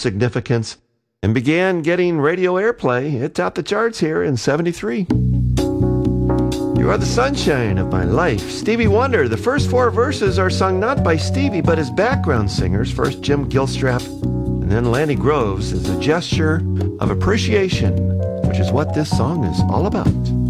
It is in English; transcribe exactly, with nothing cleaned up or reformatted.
significance and began getting radio airplay. It topped the charts here in seventy-three. You are the sunshine of my life. Stevie Wonder. The first four verses are sung not by Stevie, but as background singers. First Jim Gilstrap, and then Lanny Groves, as a gesture of appreciation, which is what this song is all about.